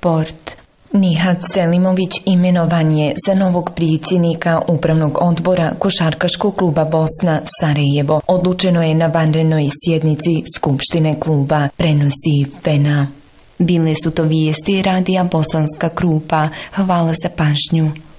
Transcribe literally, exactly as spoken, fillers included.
sport. Nihat Selimović imenovan je za novog predsjednika Upravnog odbora Košarkaškog kluba Bosna Sarajevo. Odlučeno je na vanrednoj sjednici Skupštine kluba, prenosi Fena. Bile su to vijesti radija Bosanska Krupa. Hvala za pažnju.